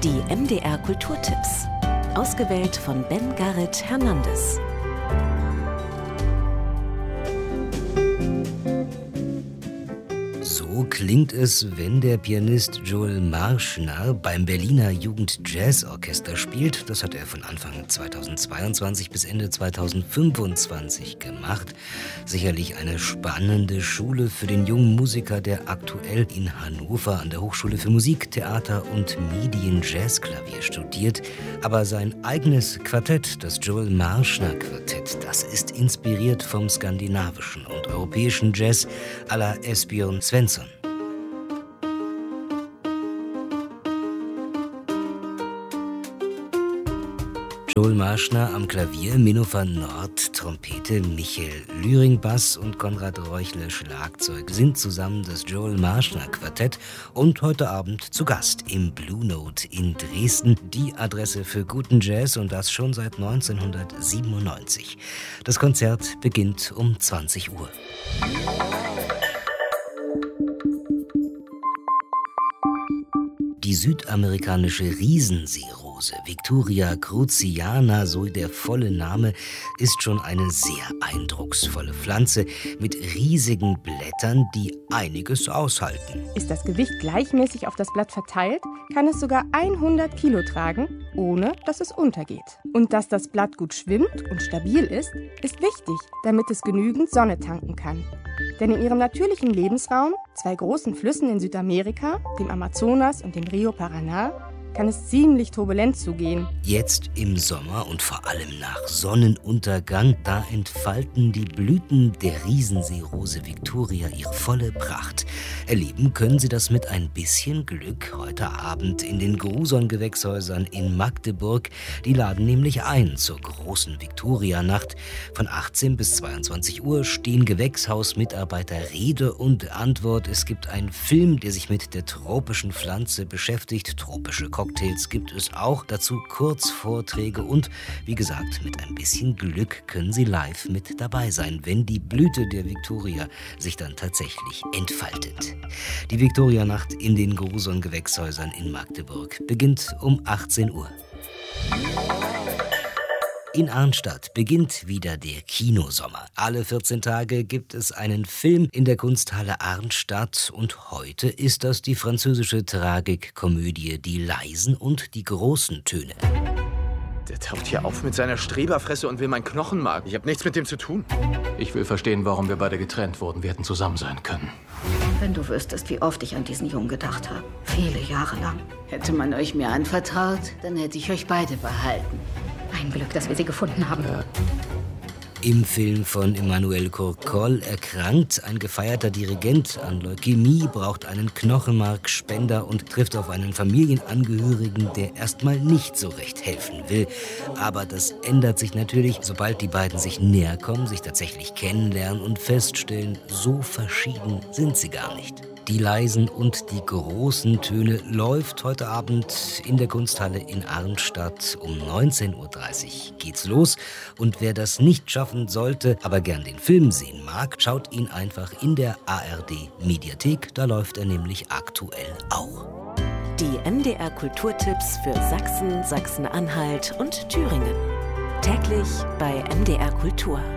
Die MDR Kulturtipps. Ausgewählt von Ben Garrett Hernandez. So klingt es, wenn der Pianist Joel Marschner beim Berliner Jugend-Jazz-Orchester spielt. Das hat er von Anfang 2022 bis Ende 2025 gemacht. Sicherlich eine spannende Schule für den jungen Musiker, der aktuell in Hannover an der Hochschule für Musik, Theater und Medien Jazzklavier studiert. Aber sein eigenes Quartett, das Joel Marschner Quartett, das ist inspiriert vom skandinavischen und europäischen Jazz à la Esbjörn Svensson. Joel Marschner am Klavier, Minno van Noort Trompete, Michael Lühring Bass und Konrad Reuchle Schlagzeug sind zusammen das Joel Marschner Quartett und heute Abend zu Gast im Blue Note in Dresden. Die Adresse für guten Jazz und das schon seit 1997. Das Konzert beginnt um 20 Uhr. Die südamerikanische Riesenseerose, Victoria cruziana, so der volle Name, ist schon eine sehr eindrucksvolle Pflanze mit riesigen Blättern, die einiges aushalten. Ist das Gewicht gleichmäßig auf das Blatt verteilt, kann es sogar 100 Kilo tragen, ohne dass es untergeht. Und dass das Blatt gut schwimmt und stabil ist wichtig, damit es genügend Sonne tanken kann. Denn in ihrem natürlichen Lebensraum, 2 großen Flüssen in Südamerika, dem Amazonas und dem Rio Paraná, kann es ziemlich turbulent zugehen. Jetzt im Sommer und vor allem nach Sonnenuntergang, da entfalten die Blüten der Riesenseerose Victoria ihre volle Pracht. Erleben können Sie das mit ein bisschen Glück heute Abend in den Gruson-Gewächshäusern in Magdeburg. Die laden nämlich ein zur großen Victoria-Nacht. Von 18 bis 22 Uhr stehen Gewächshausmitarbeiter Rede und Antwort. Es gibt einen Film, der sich mit der tropischen Pflanze beschäftigt. Tropische Cocktails gibt es auch, dazu Kurzvorträge und, wie gesagt, mit ein bisschen Glück können Sie live mit dabei sein, wenn die Blüte der Victoria sich dann tatsächlich entfaltet. Die Victoria-Nacht in den Gruson-Gewächshäusern in Magdeburg beginnt um 18 Uhr. In Arnstadt beginnt wieder der Kinosommer. Alle 14 Tage gibt es einen Film in der Kunsthalle Arnstadt und heute ist das die französische Tragikkomödie Die leisen und die großen Töne. Der taucht hier auf mit seiner Streberfresse und will mein Knochenmark. Ich habe nichts mit dem zu tun. Ich will verstehen, warum wir beide getrennt wurden. Wir hätten zusammen sein können. Wenn du wüsstest, wie oft ich an diesen Jungen gedacht habe. Viele Jahre lang. Hätte man euch mir anvertraut, dann hätte ich euch beide behalten. Ein Glück, dass wir sie gefunden haben. Ja. Im Film von Emmanuel Courcol erkrankt ein gefeierter Dirigent an Leukämie, braucht einen Knochenmarkspender und trifft auf einen Familienangehörigen, der erstmal nicht so recht helfen will. Aber das ändert sich natürlich, sobald die beiden sich näher kommen, sich tatsächlich kennenlernen und feststellen, so verschieden sind sie gar nicht. Die leisen und die großen Töne läuft heute Abend in der Kunsthalle in Arnstadt. Um 19.30 Uhr geht's los. Und wer das nicht schaffen sollte, aber gern den Film sehen mag, schaut ihn einfach in der ARD-Mediathek. Da läuft er nämlich aktuell auch. Die MDR Kulturtipps für Sachsen, Sachsen-Anhalt und Thüringen. Täglich bei MDR Kultur.